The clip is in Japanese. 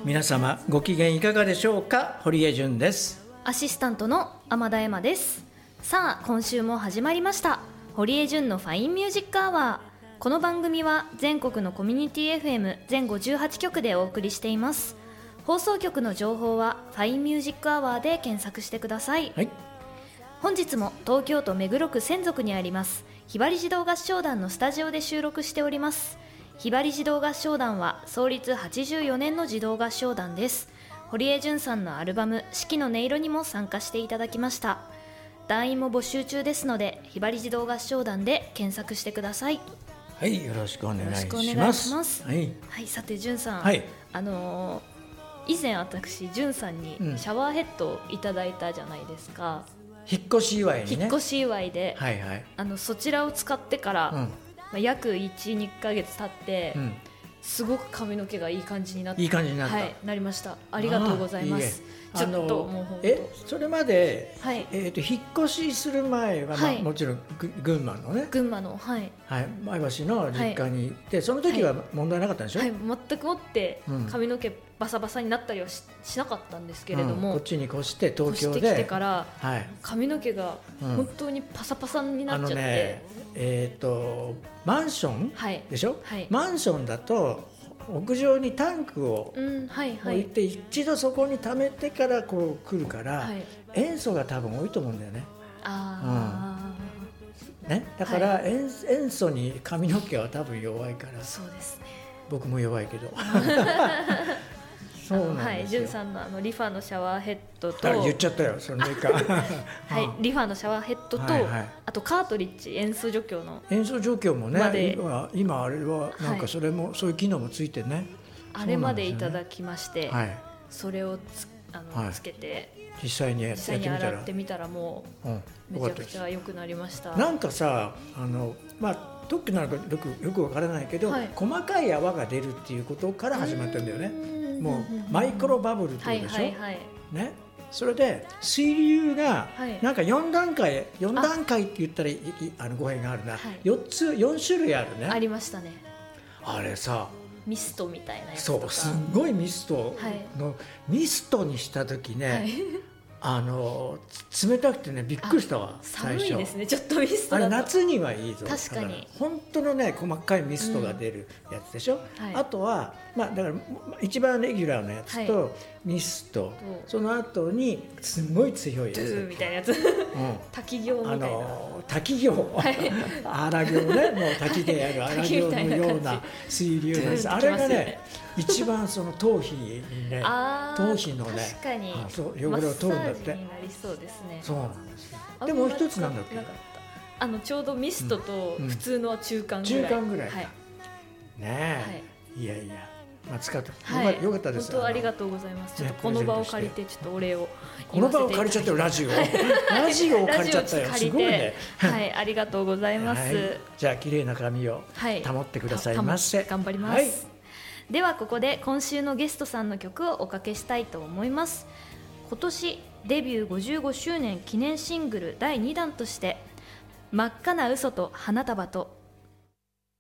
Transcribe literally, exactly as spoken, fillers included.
皆様ご機嫌いかがでしょうか。堀江純です。 アシスタントの天田恵馬です。さあ今週も始まりました、堀江純のファインミュージックアワー。この番組は全国のコミュニティ エフエム 全ごじゅうはちきょくでお送りしています。放送局の情報はファインミュージックアワーで検索してください、 はい、 本日も東京都目黒区千束にありますひばり児童合唱団のスタジオで収録しております。ひばり児童合唱団は創立はちじゅうよねんの児童合唱団です。堀江純さんのアルバム四季の音色にも参加していただきました。団員も募集中ですのでひばり児童合唱団で検索してください。 はい、よろしくお願いします。 よろしくお願いします。 はい、 はい、さて純さん、 はい、 あのー、以前私純さんにシャワーヘッドをいただいたじゃないですか、 うん、引っ越し祝いにね。 引っ越し祝いで、 はいはい、 あのそちらを使ってから、うん、まあ、約 いち、にかげつ経って、うん、すごく髪の毛がいい感じになって、 いい感じになった、 はい、なりました。ありがとうございます。 いいちょっともう本当、 えそれまで、 はい、 えー、と引っ越しする前は、 はい、 まあ、もちろん群馬のね、 群馬の、はいはい、前橋の実家に行って、はい、その時は問題なかったんでしょ。 はいはい、全くもって髪の毛バサバサになったりは し, しなかったんですけれども、 うん、こっちに越して東京で越してきてから、 はい、 髪の毛が本当にパサパサになっちゃって、うん、あのね、 えー、とマンション、はい、でしょ、はい、マンションだと屋上にタンクを置いて一度そこに溜めてからこう来るから、はい、塩素が多分多いと思うんだよね。あ、うん、ね、だから、はい、塩, 塩素に髪の毛は多分弱いから。そうですね、僕も弱いけどそうなんですよ。はい、 純さんのあのリファのシャワーヘッドと、 言っちゃったよそのメーカーはい、リファのシャワーヘッドと、はいはい、あとカートリッジ塩素除去の塩素除去もね、今, 今あれはなんかそれも、はい、そういう機能もついてね、 あれまでいただきまして、はい、それを つ, あの、はい、つけて実際にやってみたら、 洗ってみたらもう、うん、めちゃくちゃ良くなりました。 なんかさ、あの、まあ特になんかよくよくわからないけど、はい、細かい泡が出るっていうことから始まったんだよね。もうマイクロバブルっていうでしょ、はいはいはい、ね、それで水流がなんかよんだんかい、よんだんかいって言ったらあの語弊があるな、はい、よっつよんしゅるいあるね。 ありましたね。あれさミストみたいなやつとか、 そうすごいミストの、はい、ミストにした時ね、はい、あの冷たくてねびっくりしたわ。 最初寒いですね、ちょっとミストだと。 あれ夏にはいいぞ。 確かに本当のね細かいミストが出るやつでしょ、うん、はい、あとは、まあ、だから一番レギュラーのやつと、はい、ミスト、その後にすごい強いやつ、 ドゥーみたいなやつ、うん、滝行みたいな、あの滝行、はい、荒行ね、もう滝でやる荒行のような水流のやつ、あれがね一番その頭皮にね頭皮のね、 確かにそう汚れを取るんだって。マッサージになりそうですね。 そうなんですよ。でもう一つなんだっけ、 あのちょうどミストと普通の中間ぐらい、 中間ぐらい、はい、ねえ、はい、いやいや、まあ、使って、はい、よかったです。 本当ありがとうございます。ちょっとこの場を借りてちょっとお礼をこの場を借りちゃったよ、ラジオラジオを借りちゃったよ、すごいね。 はい、ありがとうございます、はい、 じゃあ綺麗な髪を保ってくださいませ、はい、 頑張ります、はい、ではここで今週のゲストさんの曲をおかけしたいと思います。今年デビューごじゅうごしゅうねん記念シングルだいにだんとして真っ赤な嘘と花束と